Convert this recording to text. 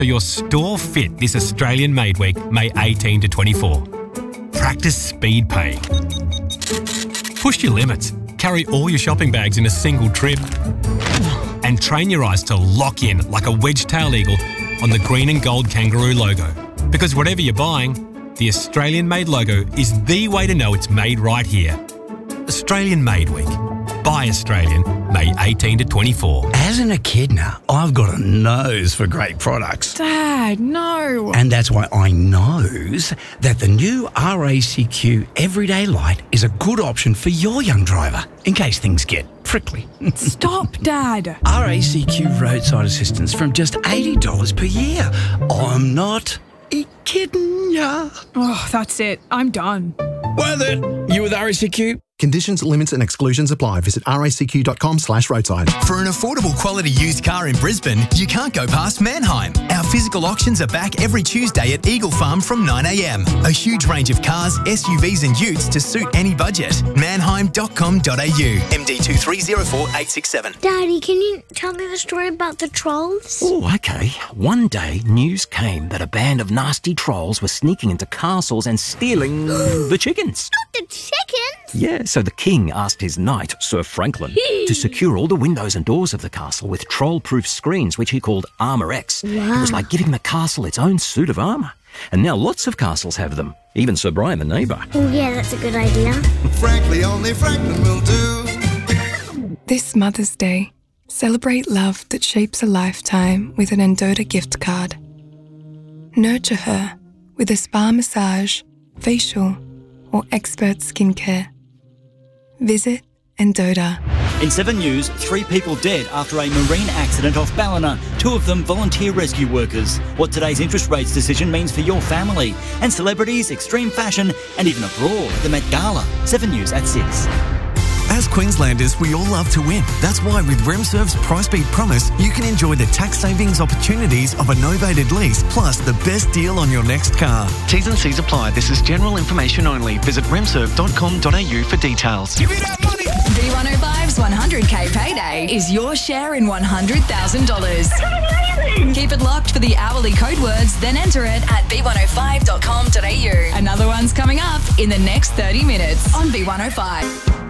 so your store fit this Australian Made Week, May 18 to 24. Practice speed paying. Push your limits. Carry all your shopping bags in a single trip. And train your eyes to lock in like a wedge-tailed eagle on the green and gold kangaroo logo. Because whatever you're buying, the Australian Made logo is the way to know it's made right here. Australian Made Week. Buy Australian, May 18 to 24. As an echidna, I've got a nose for great products. Dad, no. And that's why I knows that the new RACQ Everyday Light is a good option for your young driver, in case things get prickly. Stop, Dad. RACQ roadside assistance from just $80 per year. I'm not kidding ya. Oh, that's it. I'm done. Worth it. You with RACQ? Conditions, limits and exclusions apply. Visit racq.com/roadside. For an affordable quality used car in Brisbane, you can't go past Mannheim. Our physical auctions are back every Tuesday at Eagle Farm from 9 a.m. A huge range of cars, SUVs and utes to suit any budget. Mannheim.com.au. MD2304867. Daddy, can you tell me the story about the trolls? Oh, okay. One day, news came that a band of nasty trolls were sneaking into castles and stealing the chickens. Not the chickens! Yeah, so the king asked his knight, Sir Franklin, to secure all the windows and doors of the castle with troll-proof screens, which he called Armour X. Wow. It was like giving the castle its own suit of armour. And now lots of castles have them, even Sir Brian the neighbour. Oh yeah, that's a good idea. Frankly, only Franklin will do. This Mother's Day, celebrate love that shapes a lifetime with an Endota gift card. Nurture her with a spa massage, facial, or expert skincare. Visit Endota. In 7 News, 3 people dead after a marine accident off Ballina, 2 of them volunteer rescue workers. What today's interest rates decision means for your family. And celebrities, extreme fashion, and even abroad, the Met Gala. 7 News at 6. As Queenslanders, we all love to win. That's why with RemServe's Price Beat Promise, you can enjoy the tax savings opportunities of a novated lease, plus the best deal on your next car. T's and C's apply. This is general information only. Visit remserve.com.au for details. Give me that money! B105's 100k payday is your share in $100,000. Keep it locked for the hourly code words, then enter it at b105.com.au. Another one's coming up in the next 30 minutes on B105.